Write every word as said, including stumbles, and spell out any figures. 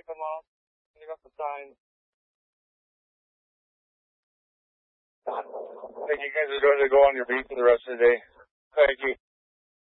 come off. You got the sign. I think you guys are going to go on your beat for the rest of the day. Thank you.